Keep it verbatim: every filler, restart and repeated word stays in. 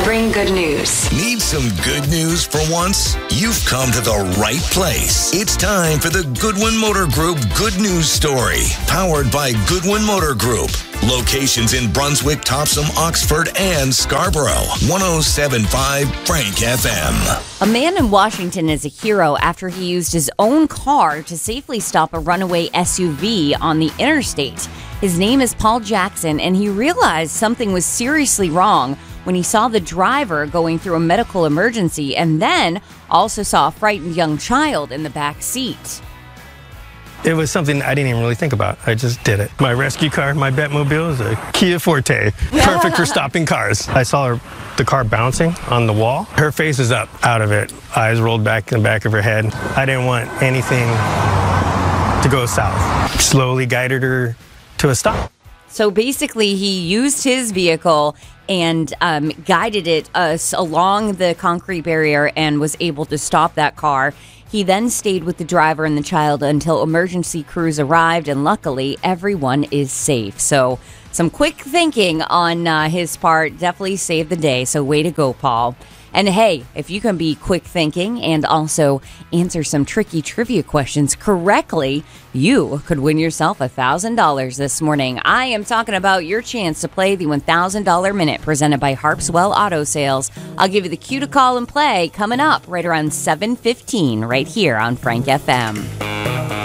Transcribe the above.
I bring good news. Need some good news for once? You've come to the right place. It's time for the Goodwin Motor Group Good News Story, powered by Goodwin Motor Group. Locations in Brunswick, Topsom, Oxford, and Scarborough. one oh seven point five Frank F M. A man in Washington is a hero after he used his own car to safely stop a runaway S U V on the interstate. His name is Paul Jackson, and he realized something was seriously wrong when he saw the driver going through a medical emergency and then also saw a frightened young child in the back seat. It was something I didn't even really think about. I just did it. My rescue car, my Batmobile, is a Kia Forte. Perfect for stopping cars. I saw her, the car bouncing on the wall. Her face is up out of it. Eyes rolled back in the back of her head. I didn't want anything to go south. Slowly guided her to a stop. So basically, he used his vehicle and um, guided it uh, along the concrete barrier and was able to stop that car. He then stayed with the driver and the child until emergency crews arrived, and luckily, everyone is safe. So some quick thinking on uh, his part definitely saved the day. So way to go, Paul. And hey, if you can be quick thinking and also answer some tricky trivia questions correctly, you could win yourself one thousand dollars this morning. I am talking about your chance to play the one thousand dollars Minute presented by Harpswell Auto Sales. I'll give you the cue to call and play coming up right around seven fifteen right here on Frank F M.